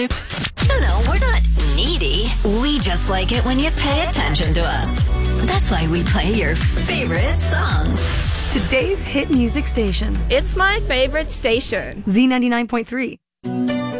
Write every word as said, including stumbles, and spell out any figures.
No, no, we're not needy. We just like it when you pay attention to us. That's why we play your favorite songs. Today's hit music station. It's my favorite station. Z ninety-nine point three.